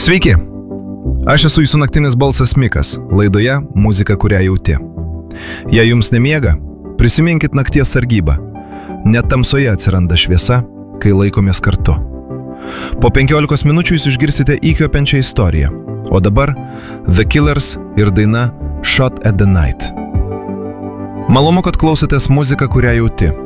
Sveiki! Aš esu jūsų naktinis balsas Mikas, laidoje Muzika, kurią jauti. Jei jums nemiega, prisiminkit nakties sargybą. Net tamsoje atsiranda šviesa, kai laikomės kartu. Po 15 minučių jūs išgirsite įkvepiančią istoriją. O dabar The Killers ir daina Shot at the Night. Malonu, kad klausotės Muziką, kurią jauti.